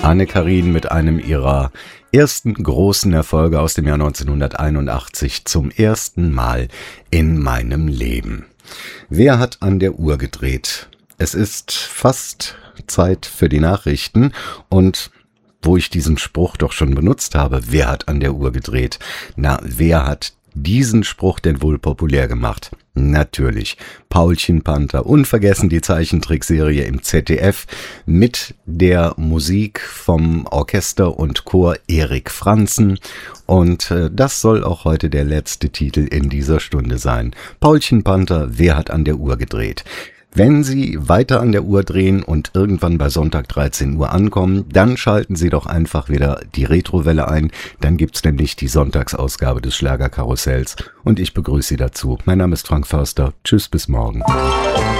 Anne-Karin mit einem ihrer ersten großen Erfolge aus dem Jahr 1981 zum ersten Mal in meinem Leben. Wer hat an der Uhr gedreht? Es ist fast Zeit für die Nachrichten und wo ich diesen Spruch doch schon benutzt habe, wer hat an der Uhr gedreht? Na, wer hat diesen Spruch denn wohl populär gemacht? Natürlich Paulchen Panther, unvergessen die Zeichentrickserie im ZDF mit der Musik vom Orchester und Chor Erik Franzen. Und das soll auch heute der letzte Titel in dieser Stunde sein. Paulchen Panther, wer hat an der Uhr gedreht? Wenn Sie weiter an der Uhr drehen und irgendwann bei Sonntag 13 Uhr ankommen, dann schalten Sie doch einfach wieder die Retrowelle ein. Dann gibt's nämlich die Sonntagsausgabe des Schlagerkarussells und ich begrüße Sie dazu. Mein Name ist Frank Förster. Tschüss, bis morgen.